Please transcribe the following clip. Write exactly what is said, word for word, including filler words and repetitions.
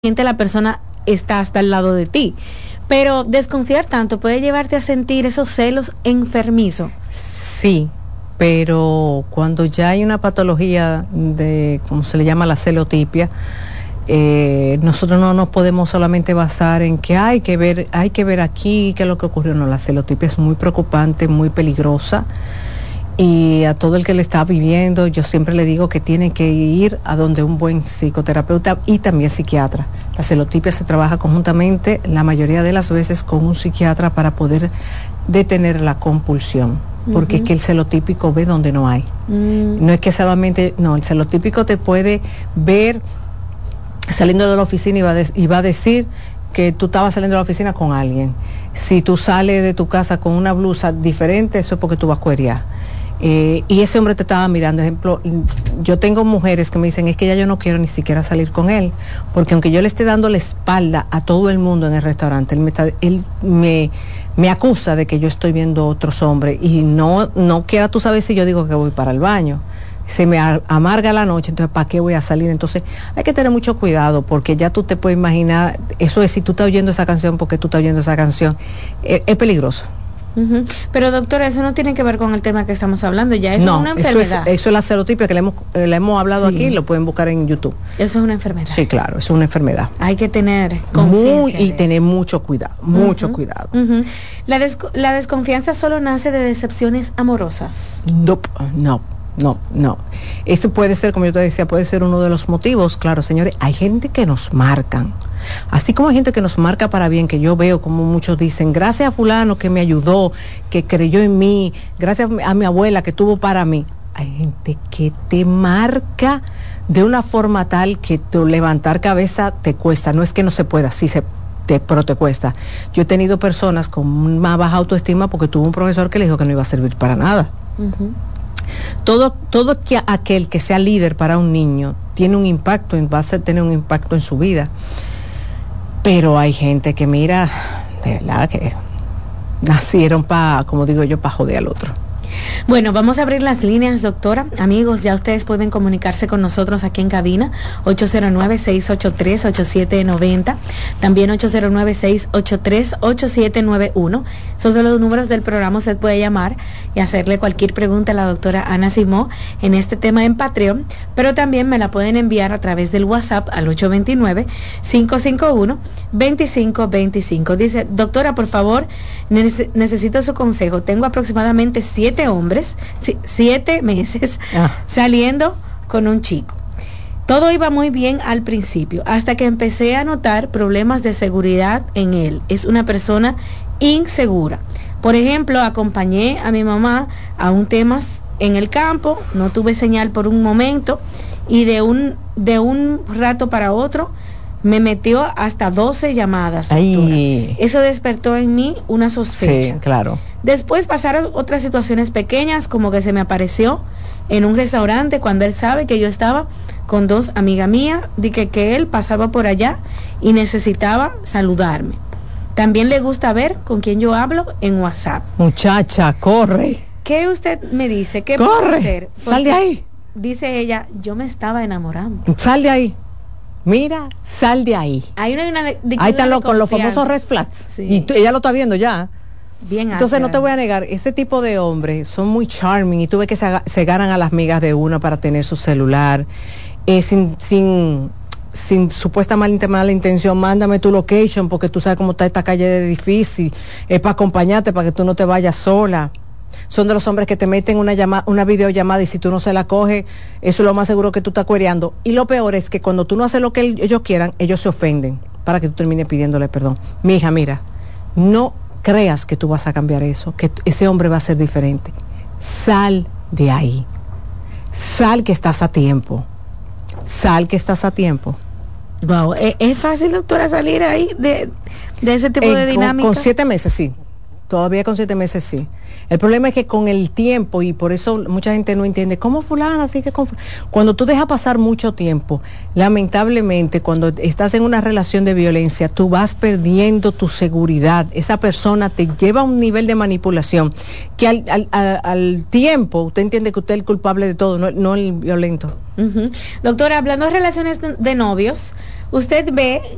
la persona está hasta al lado de ti. Pero desconfiar tanto puede llevarte a sentir esos celos enfermizos. Sí, pero cuando ya hay una patología de, como se le llama, la celotipia, eh, nosotros no nos podemos solamente basar en que hay que ver, hay que ver aquí qué es lo que ocurrió. No, la celotipia es muy preocupante, muy peligrosa. Y a todo el que le está viviendo, yo siempre le digo que tiene que ir a donde un buen psicoterapeuta y también psiquiatra. La celotipia se trabaja conjuntamente, la mayoría de las veces, con un psiquiatra para poder detener la compulsión. Porque uh-huh. es que el celotípico ve donde no hay. Uh-huh. No es que solamente, no, el celotípico te puede ver saliendo de la oficina y va a, de, y va a decir que tú estabas saliendo de la oficina con alguien. Si tú sales de tu casa con una blusa diferente, eso es porque tú vas a cuerear. Eh, y ese hombre te estaba mirando. Ejemplo, yo tengo mujeres que me dicen, es que ya yo no quiero ni siquiera salir con él, porque aunque yo le esté dando la espalda a todo el mundo en el restaurante, él me, está, él me, me acusa de que yo estoy viendo otros hombres, y no, no quiera tú sabes si yo digo que voy para el baño. Se me amarga la noche, entonces ¿para qué voy a salir? Entonces hay que tener mucho cuidado, porque ya tú te puedes imaginar, eso es, si tú estás oyendo esa canción, porque tú estás oyendo esa canción, es, es peligroso. Uh-huh. Pero doctora, eso no tiene que ver con el tema que estamos hablando, ya eso no, es una enfermedad. Eso es, eso es la celotipia que le hemos, eh, le hemos hablado sí. aquí, lo pueden buscar en YouTube. Eso es una enfermedad. Sí, claro, es una enfermedad. Hay que tener conciencia y de tener eso. mucho cuidado, mucho uh-huh. cuidado. Uh-huh. La, des- la desconfianza solo nace de decepciones amorosas. Nope, no. No, no. Eso puede ser, como yo te decía, puede ser uno de los motivos. Claro, señores, hay gente que nos marcan. Así como hay gente que nos marca para bien, que yo veo como muchos dicen, gracias a fulano que me ayudó, que creyó en mí, gracias a mi abuela que tuvo para mí. Hay gente que te marca de una forma tal que tu levantar cabeza te cuesta. No es que no se pueda, sí se te, pero te cuesta. Yo he tenido personas con más baja autoestima porque tuvo un profesor que le dijo que no iba a servir para nada. Uh-huh. Todo, todo que, aquel que sea líder para un niño tiene un impacto, va a tener un impacto en su vida. Pero hay gente que mira, de verdad que nacieron para, como digo yo, para joder al otro. Bueno, vamos a abrir las líneas, doctora. Amigos, ya ustedes pueden comunicarse con nosotros aquí en cabina, ocho cero nueve, seis ocho tres, ocho siete nueve cero, también ocho cero nueve, seis ocho tres, ocho siete nueve uno. Esos son los números del programa. Usted puede llamar y hacerle cualquier pregunta a la doctora Ana Simó en este tema en Patreon, pero también me la pueden enviar a través del WhatsApp al ocho dos nueve, cinco cinco uno, dos cinco dos cinco. Dice, doctora, por favor, nece- necesito su consejo. Tengo aproximadamente siete hombres, siete meses ah. saliendo con un chico. Todo iba muy bien al principio, hasta que empecé a notar problemas de seguridad en él. Es una persona insegura. Por ejemplo, acompañé a mi mamá a un tema en el campo, no tuve señal por un momento, y de un, de un rato para otro me metió hasta doce llamadas. Eso despertó en mí una sospecha. Sí, claro. Después pasaron otras situaciones pequeñas, como que se me apareció en un restaurante cuando él sabe que yo estaba con dos amigas mías, dije que él pasaba por allá y necesitaba saludarme. También le gusta ver con quién yo hablo en WhatsApp. Muchacha, corre. ¿Qué usted me dice? ¿Qué corre, puedo hacer? Porque, sal de ahí. Dice ella, yo me estaba enamorando. Sal de ahí. Mira, sal de ahí. Hay una, una de, de ahí están los, con los famosos red flags. Sí. Y tú, ella lo está viendo ya. Bien. Entonces ácida. No te voy a negar, ese tipo de hombres son muy charming y tú ves que se, se ganan a las migas de una para tener su celular, eh, sin, sin, sin supuesta mala, mala intención. Mándame tu location porque tú sabes cómo está esta calle de difícil, es para acompañarte, para que tú no te vayas sola. Son de los hombres que te meten una llama, una videollamada y si tú no se la coges, eso es lo más seguro que tú estás cuereando. Y lo peor es que cuando tú no haces lo que ellos quieran, ellos se ofenden para que tú termines pidiéndole perdón. Mi hija, mira, no creas que tú vas a cambiar eso, que ese hombre va a ser diferente. Sal de ahí. Sal que estás a tiempo. Sal que estás a tiempo. Wow, ¿es, es fácil, doctora, salir ahí de, de ese tipo eh, de dinámica? Con, con siete meses, sí. Todavía con siete meses sí. El problema es que con el tiempo, y por eso mucha gente no entiende, ¿cómo fulana? Así que con... Cuando tú dejas pasar mucho tiempo, lamentablemente, cuando estás en una relación de violencia, tú vas perdiendo tu seguridad. Esa persona te lleva a un nivel de manipulación que al, al, al, al tiempo, usted entiende que usted es el culpable de todo, no, no el violento. Uh-huh. Doctora, hablando de relaciones de novios, usted ve